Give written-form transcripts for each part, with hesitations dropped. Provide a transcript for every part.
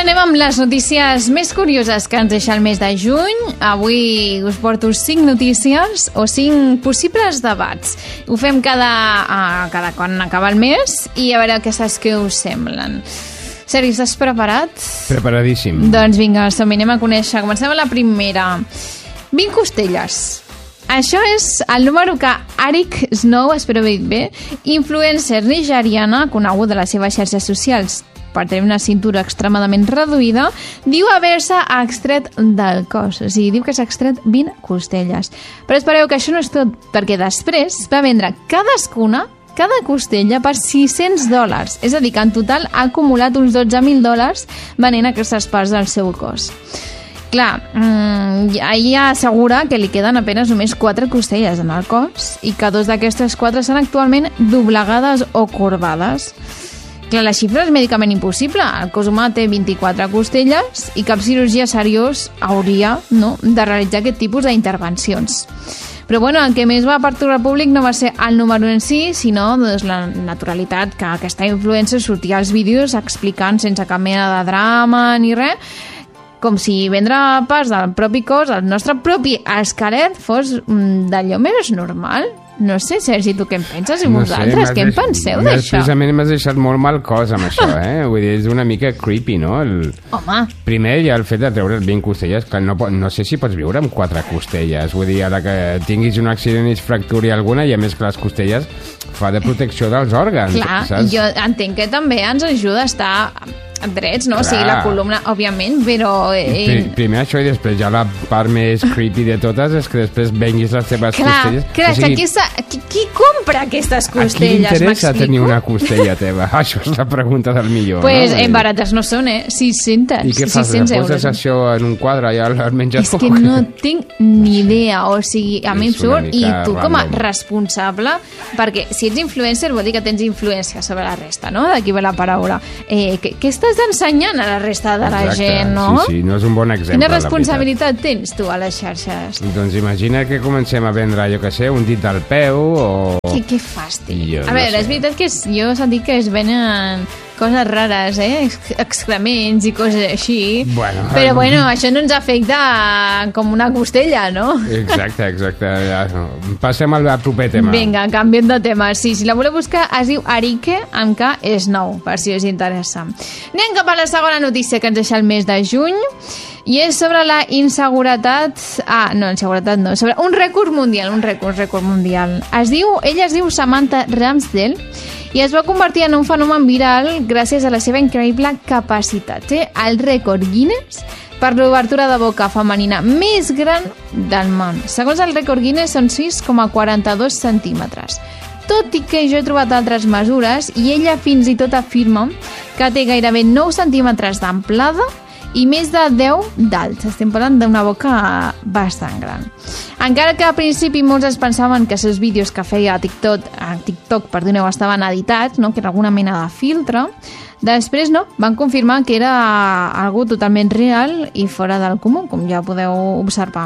anem amb les notícies més curioses que ens deixa el mes de juny. Avui us porto 5 notícies o 5 possibles debats. Ho fem cada quan acaba el mes i a veure què us semblen. Sergi, estàs preparat? Preparadíssim. Doncs vinga, anem a conèixer. Comencem amb la primera. 20 costelles. Això és el número que Arik Snow, espero haver dit bé, influencer nigeriana, conegut de les seves xarxes socials per tenir una cintura extremadament reduïda, diu haver-se extret del cos. O sigui, diu que s'ha extret 20 costelles. Però espereu que això no és tot, perquè després va vendre cada costella per $600. És a dir, que en total ha acumulat uns $12.000 venent aquestes parts del seu cos. Clar, ella assegura que li queden apenas només 4 costelles en el cos i que 2 d'aquestes 4 estan actualment doblegades o corbades. Clar, la xifra és mèdicament impossible. El cos humà té 24 costelles i cap cirurgia seriós hauria de realitzar aquest tipus d'intervencions. Però bueno, el que més va perturbar el públic no va ser el número en si, sinó la naturalitat que aquesta influencer sortia als vídeos explicant sense cap mena de drama ni res, com si vendre parts del propi cos, el nostre propi esquelet, fos d'allò més normal. No sé, Sergi, tu què en penses? I vosaltres, què en penseu d'això? Precisament m'has deixat molt mal cos amb això, Vull dir, és una mica creepy, no? Home. Primer hi ha el fet de treure 20 costelles, que no sé si pots viure amb 4 costelles. Vull dir, ara que tinguis un accident i es fracturi alguna, i a més que les costelles fa de protecció dels òrgans. Clar, saps? Jo entenc que també ens ajuda a estar drets, no? Clar. O sigui, la columna, òbviament, però... Primer això i després ja la part més creepy de totes és que després venguis les teves costelles. Clar, o sigui, qui compra aquestes costelles? A qui interessa tenir una costella teva? Això és la pregunta del millor. Pues barates no són, 600. I què fas? Poses això en un quadre i el menges poc? És que no tinc ni idea, o sigui, a mi em surt, i tu com a responsable, perquè si ets influencer vol dir que tens influència sobre la resta, no? D'aquí ve la paraula. Què estàs ensenyant a la resta de la gent, no? Sí, no és un bon exemple. Quina responsabilitat tens tu a les xarxes? Doncs imagina que comencem a vendre, jo què sé, un dit del peu o... Que fàstic. A veure, és veritat que jo he sentit que es venen coses rares, excrements i coses així. Però bueno, això no ens afecta com una costella, no? Exacte. Passem al proper tema. Vinga, canviem de tema. Sí, si la voleu buscar, es diu Arike, amb K Snow, per si us interessa. Anem cap a la segona notícia que ens deixa el mes de juny, i és sobre la inseguretat... inseguretat no, sobre un rècord mundial, Ella es diu Samantha Ramsdell i es va convertir en un fenomen viral gràcies a la seva increïble capacitat. Té el rècord Guinness per l'obertura de boca femenina més gran del món. Segons el rècord Guinness són 6,42 centímetres. Tot i que jo he trobat altres mesures i ella fins i tot afirma que té gairebé 9 centímetres d'amplada i més de 10 d'alt. Estem parlant d'una boca bastant gran. Encara que al principi molts es pensaven que els seus vídeos que feia a TikTok estaven editats, no? Que era alguna mena de filtre, després van confirmar que era algo totalment real i fora del comú, com ja podeu observar.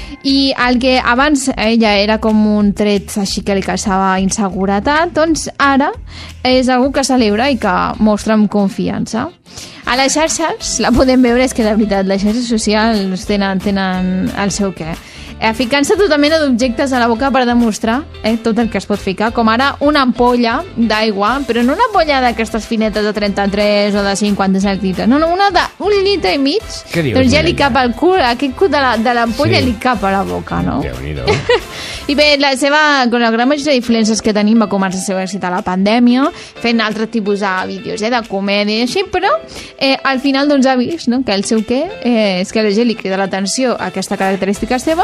I el que abans ella era com un tret així que li causava inseguretat, doncs ara és algú que celebra i que mostra amb confiança. A les xarxes la podem veure, és que la veritat, les xarxes socials tenen el seu què. Ficant-se tota mena d'objectes a la boca per demostrar tot el que es pot ficar, com ara una ampolla d'aigua, però no una ampolla d'aquestes finetes de 33 o de 50 centilitres, no, una d'1,5 litres, doncs ja li cap al cul, aquest cul de l'ampolla li cap a la boca, no? Déu-n'hi-do. I bé, la gran majoria d'influencers que tenim va començar a ser èxit a la pandèmia, fent altres tipus de vídeos, de comèdia i així, però al final doncs ha vist que el seu què és que la gent li crida l'atenció a aquesta característica seva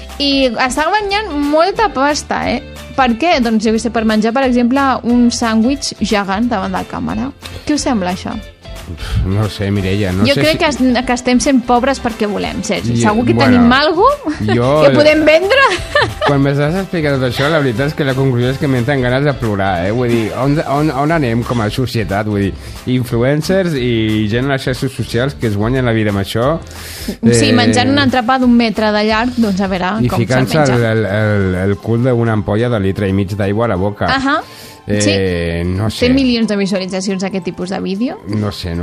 i està guanyant molta pasta, Per què? Doncs jo sé, per menjar, per exemple, un sàndwich gegant davant de la càmera. Què us sembla, això? No sé, Mireia, jo crec que estem sent pobres perquè volem, Sergi. Segur que tenim alguna cosa que podem vendre. Quan m'estàs explicant tot això, la veritat és que la conclusió és que m'entren ganes de plorar, Vull dir, on anem com a societat? Vull dir, influencers i gent a les xarxes socials que es guanyen la vida amb això. Sí, menjant un entrepà d'1 metre de llarg, doncs a veure com se'l menja. I ficant-se el cul d'una ampolla de 1,5 litre d'aigua a la boca. No sé. Té milions de visualitzacions aquest tipus de vídeo? No sé.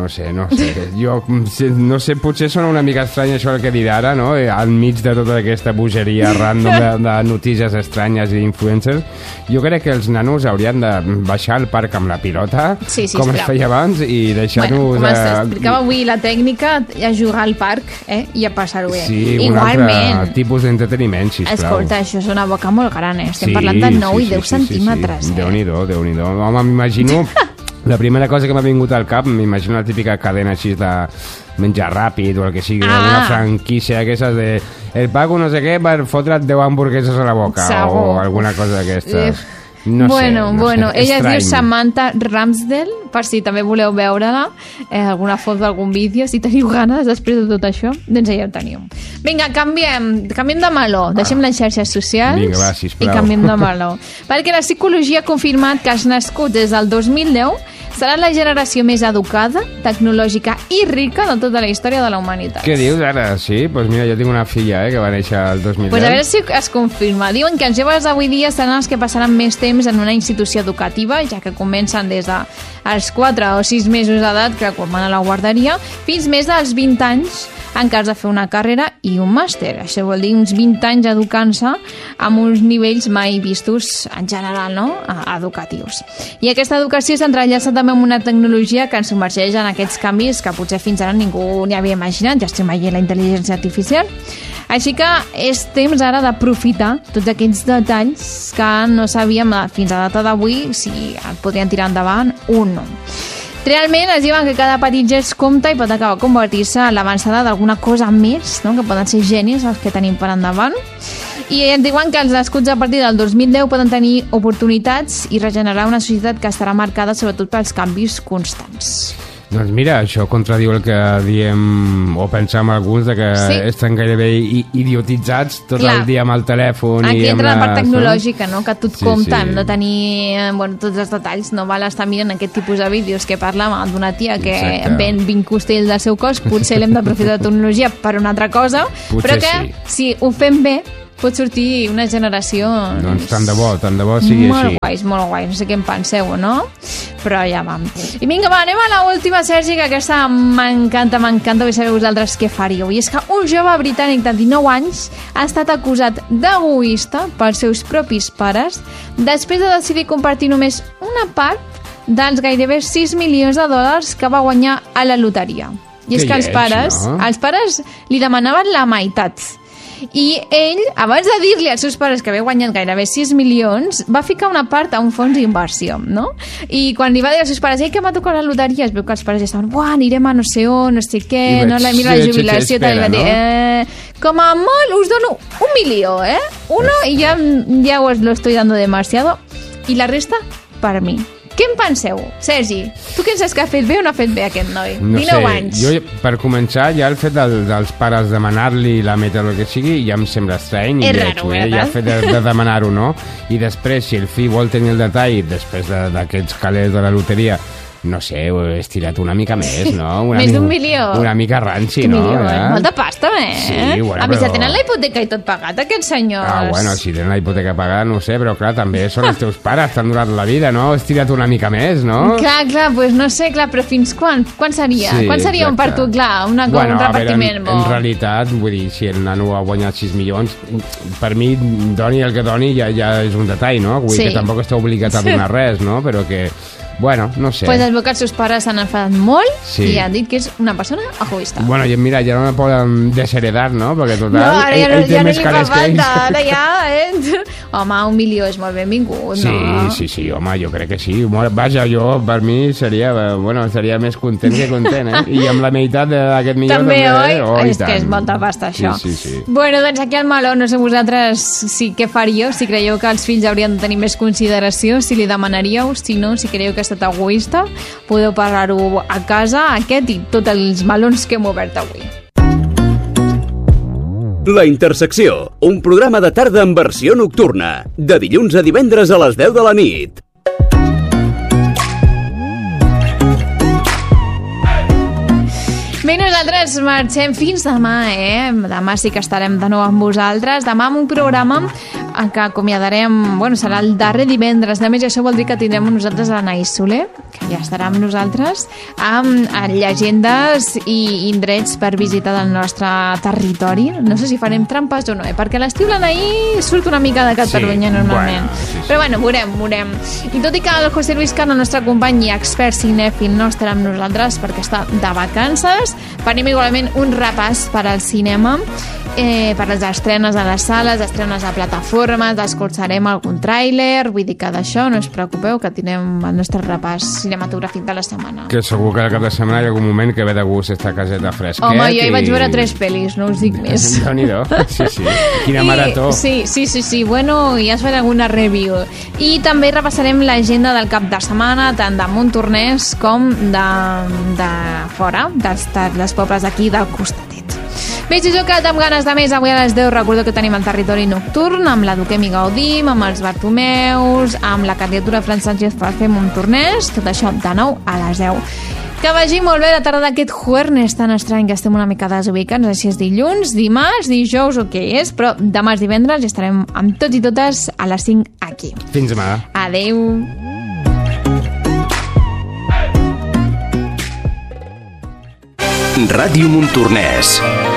Jo no sé, potser sona una mica estrany això el que dirà ara, no? Enmig de tota aquesta bogeria random de notícies estranyes i influencers. Jo crec que els nanos haurien de baixar al parc amb la pilota, com es feia abans, i deixar-nos... Bueno, com explicava avui la tècnica, a jugar al parc i a passar-ho bé. Sí, igualment. Un altre tipus d'entreteniment, sisplau. Escolta, això és una boca molt gran, Estem parlant de 9 i 10 centímetres. Déu-n'hi-do. Home, m'imagino... La primera cosa que m'ha vingut al cap, m'imagino la típica cadena així de menjar ràpid o el que sigui, una franquícia d'aquestes de el pago no sé què per fotre't 10 hamburgueses a la boca o alguna cosa d'aquestes. No sé. Ella es diu Samantha Ramsdell, per si també voleu veure-la, alguna foto, algun vídeo, si teniu ganes després de tot això, doncs ja ho teniu. Vinga, canviem de meló, deixem les xarxes socials. Vinga, va, sisplau. I canviem de meló. Perquè la psicologia ha confirmat que els nascuts des del 2010 seran la generació més educada, tecnològica i rica de tota la història de la humanitat. Què dius ara? Sí? Doncs mira, jo tinc una filla que va néixer el 2010. Pues a veure si es confirma. Diuen que els joves d'avui dia seran els que passaran més temps en una institució educativa, ja que comencen des dels 4 o 6 mesos d'edat, que quan van a la guarderia, fins més dels 20 anys en cas de fer una carrera i un màster. Això vol dir uns 20 anys educant-se amb uns nivells mai vistos en general, no? Educatius. I aquesta educació s'entrellaça també amb una tecnologia que ens submergeix en aquests canvis que potser fins ara ningú ni havia imaginat. Ja estem veient la intel·ligència artificial. Així que és temps ara d'aprofitar tots aquests detalls que no sabíem fins a data d'avui si podrien tirar endavant o no. Realment es diuen que cada petit gest compta i pot acabar convertir-se en l'avançada d'alguna cosa més, no? Que poden ser genis els que tenim per endavant. I ens diuen que els nascuts a partir del 2010 poden tenir oportunitats i regenerar una societat que estarà marcada sobretot pels canvis constants. Doncs mira, això contradiu el que diem o pensam alguns de que estan gairebé idiotitzats tot el dia amb el telèfon. Aquí entra la part tecnològica, no? Que tot compta, no tenir tots els detalls, no val estar mirant aquest tipus de vídeos que parla d'una tia que ven 20 costells del seu cos, potser l'hem d'aprofitar la tecnologia per una altra cosa, però que si ho fem bé pot sortir una generació... Doncs tant de bo sigui així. Molt guais, no sé què en penseu, no? Però ja vam. I vinga, anem a l'última, Sergi, que aquesta m'encanta, vull saber vosaltres què faríeu. I és que un jove britànic de 19 anys ha estat acusat d'egoista pels seus propis pares després de decidir compartir només una part dels gairebé 6 milions de dòlars que va guanyar a la loteria. I és que els pares li demanaven la meitat. I ell, abans de dir-li als seus pares que havia guanyat gairebé 6 milions, va ficar una part a un fons d'inversió, no? I quan li va dir als seus pares que m'ha tocat la loteria, es veu que els pares ja estaven, anirem a no sé on, no sé què, mira la jubilació, i va dir, com a molt us dono 1 milió, uno, i ja lo estoy dando demasiado, i la resta per mi. Què en penseu? Sergi, tu què saps que ha fet bé o no ha fet bé aquest noi? 19 anys. Jo, per començar, ja el fet dels pares demanar-li la meta o el que sigui ja em sembla estrany. És raro, ja el fet de demanar-ho, no? I després, si el fill vol tenir el detall després d'aquests calés de la loteria, no sé, ho he estirat una mica més, no? Més d'1 milió? Una mica ranci, no? Molta pasta, Sí, bueno, a més, ja tenen la hipoteca i tot pagat, aquests senyors. Bueno, si tenen la hipoteca pagada, no ho sé, però clar, també són els teus pares, t'han durat la vida, no? He estirat una mica més, no? Clar, pues no sé, però fins quan? Quan seria? Quan seria un per tu, clar, un repartiment bo? En realitat, vull dir, si el nano ha guanyat 6 milions, per mi, doni el que doni, ja és un detall, no? Vull dir que tampoc està obligat a donar res, no? Però que... Bueno, no sé. Pues es veu que els seus pares s'han enfadat molt i han dit que és una persona egoista. Bueno, i mira, ja no me poden desheredar, no? Perquè total, no, ja no li fa falta, ara ja, Home, 1 milió és molt benvingut, no? Sí, home, jo crec que sí. Vaja, jo, per mi, seria més content que content, I amb la meitat d'aquest milió també, oi? És que és molta pasta, això. Sí. Bueno, doncs aquí al meló, no sé vosaltres què faríeu, si creieu que els fills haurien de tenir més consideració, si li demanaríeu, si no, si creieu que estat egoista, podeu parlar-ho a casa, aquest i tots els melons que hem obert avui. La Intersecció, un programa de tarda en versió nocturna, de dilluns a divendres a les 10 de la nit. Bé, nosaltres marxem fins demà, Demà sí que estarem de nou amb vosaltres. Demà amb un programa que acomiadarem, bueno, serà el darrer divendres de mes, i això vol dir que tindrem amb nosaltres l'Anaïs Soler, que ja estarà amb nosaltres, amb llegendes i indrets per visitar del nostre territori. No sé si farem trampes o no, perquè a l'estiu l'Anaïs surt una mica de Catalunya normalment. Sí. Però bueno, veurem. I tot i que el José Luis Cano, el nostre company i expert cinèfil, no estarà amb nosaltres perquè està de vacances, farem igualment un repàs per al cinema, per les estrenes a les sales, estrenes a plataformes, escoltarem algun tràiler, vull dir que d'això no us preocupeu, que tindrem el nostre repàs cinematogràfic de la setmana. Que segur que al cap de setmana hi ha algun moment que ve de gust esta caseta fresquet. Home, jo hi vaig veure 3 pel·lis, no us dic més. Déu-n'hi-do, sí. Quina marató. Sí, bueno, ja es farà alguna review. I també repassarem l'agenda del cap de setmana, tant de Montornès com de fora, dels pobles d'aquí del costatet. Bé, si us heu quedat amb ganes de més, avui a les 10 recordo que tenim el territori nocturn amb la Duquem i Gaudim, amb els Bartomeus, amb la candidatura Fran Sánchez per fer Montornès, tot això de nou a les 10. Que vagi molt bé la tarda d'aquest jueves tan estrany que estem una mica desubicats, així és dilluns, dimarts, dijous o què és, però demà és divendres i estarem amb tots i totes a les 5 aquí. Fins demà. Adeu. Ràdio Montornès.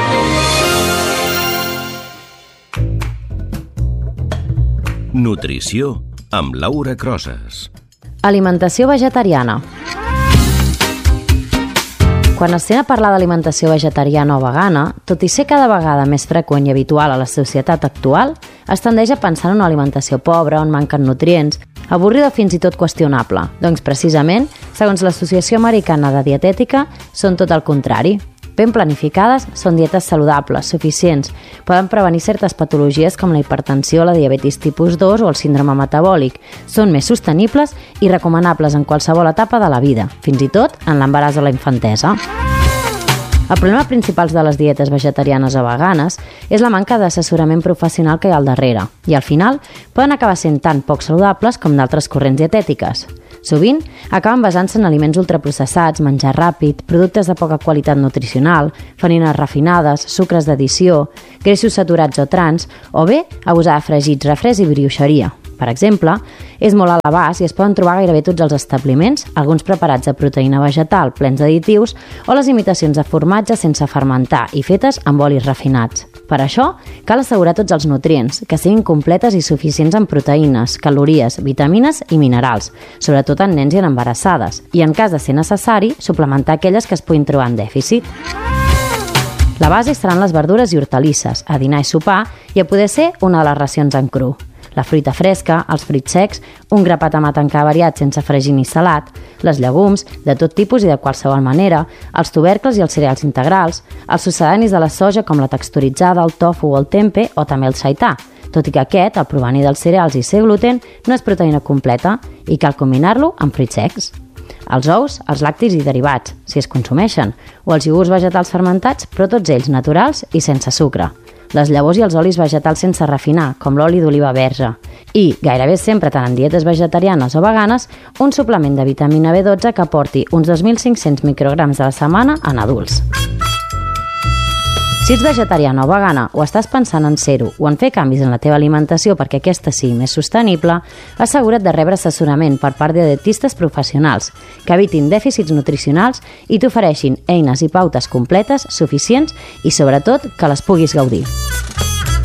Nutrició amb Laura Crosas. Alimentació vegetariana. Quan es té a parlar d'alimentació vegetariana o vegana, tot i ser cada vegada més freqüent i habitual a la societat actual, es tendeix a pensar en una alimentació pobra, on manquen nutrients, avorrida o fins i tot qüestionable. Doncs precisament, segons l'Associació Americana de Dietètica, són tot el contrari. Ben planificades, són dietes saludables, suficients, poden prevenir certes patologies com la hipertensió, la diabetis tipus 2 o el síndrome metabòlic, són més sostenibles i recomanables en qualsevol etapa de la vida, fins i tot en l'embaràs o la infantesa. El problema principal de les dietes vegetarianes o veganes és la manca d'assessorament professional que hi ha al darrere i al final poden acabar sent tan poc saludables com d'altres corrents dietètiques. Sovint acaben basant-se en aliments ultraprocessats, menjar ràpid, productes de poca qualitat nutricional, farines refinades, sucres d'addició, greixos saturats o trans, o bé abusar de fregits, refresc i brioixeria. Per exemple, és molt a l'abast i es poden trobar gairebé tots els establiments, alguns preparats de proteïna vegetal plens d'additius o les imitacions de formatge sense fermentar i fetes amb olis refinats. Per això, cal assegurar tots els nutrients, que siguin completes i suficients en proteïnes, calories, vitamines i minerals, sobretot en nens i en embarassades, i en cas de ser necessari, suplementar aquelles que es puguin trobar en dèficit. La base seran les verdures i hortalisses, a dinar i sopar, i a poder ser una de les racions en cru. La fruita fresca, els fruits secs, un grapat amb tancà variat sense fregir ni salat, les llegums, de tot tipus i de qualsevol manera, els tubercles i els cereals integrals, els succedanis de la soja com la texturitzada, el tofu o el tempeh o també el seitan, tot i que aquest, el provenir dels cereals i ser gluten, no és proteïna completa i cal combinar-lo amb fruits secs. Els ous, els làctics i derivats, si es consumeixen, o els iogurts vegetals fermentats, però tots ells naturals i sense sucre. Les llavors i els olis vegetals sense refinar, com l'oli d'oliva verge. I, gairebé sempre, tant en dietes vegetarianes o veganes, un suplement de vitamina B12 que aporti uns 2.500 micrograms a la setmana en adults. Si ets vegetariana o vegana o estàs pensant en ser-ho o en fer canvis en la teva alimentació perquè aquesta sigui més sostenible, assegura't de rebre assessorament per part de dietistes professionals que evitin dèficits nutricionals i t'ofereixin eines i pautes completes, suficients i, sobretot, que les puguis gaudir.